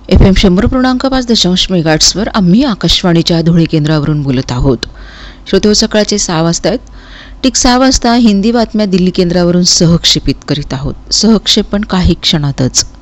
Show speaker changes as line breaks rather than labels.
FM 100.5 मेगाहर्ट्झवर आम्ही आकाशवाणीच्या धुळे केंद्रावरून बोलत आहोत. श्रोते, सकाळचे 6 वाजता आहेत. ठीक 6 वाजता हिंदी बातम्या दिल्ली केंद्रावरून सहक्षेपित करीत आहोत. सहक्षेपण काही क्षणातच.